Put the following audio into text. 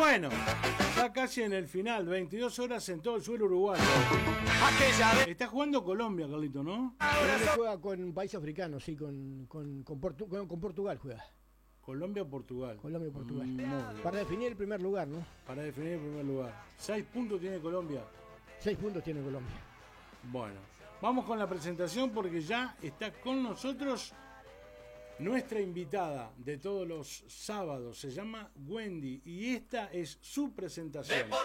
Bueno, ya casi en el final, 22 horas en todo el suelo uruguayo. Está jugando Colombia, Carlito, ¿no? Colombia juega con un país africano, sí, con Portugal juega. Colombia o Portugal. Colombia y Portugal. Para definir el primer lugar, ¿no? Para definir el primer lugar. 6 puntos tiene Colombia. 6 puntos tiene Colombia. Bueno, vamos con la presentación porque ya está con nosotros nuestra invitada de todos los sábados. Se llama Wendy y esta es su presentación.